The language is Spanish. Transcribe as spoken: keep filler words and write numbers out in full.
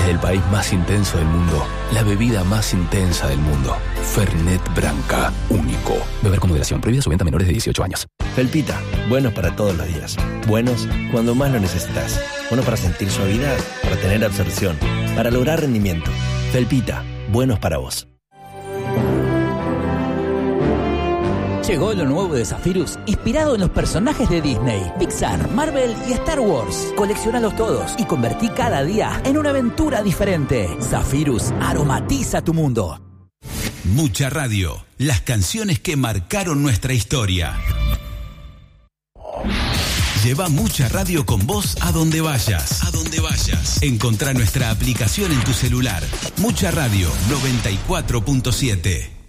Desde el país más intenso del mundo, la bebida más intensa del mundo. Fernet Branca, único. Beber con moderación. Prohibida su venta a menores de dieciocho años. Felpita, buenos para todos los días. Buenos cuando más lo necesitas. Buenos para sentir suavidad, para tener absorción, para lograr rendimiento. Felpita, buenos para vos. Llegó lo nuevo de Zephyrus, inspirado en los personajes de Disney, Pixar, Marvel y Star Wars. Coleccionalos todos y convertí cada día en una aventura diferente. Zephyrus aromatiza tu mundo. Mucha Radio, las canciones que marcaron nuestra historia. Lleva Mucha Radio con vos a donde vayas. A donde vayas. Encontrá nuestra aplicación en tu celular. Mucha Radio noventa y cuatro punto siete.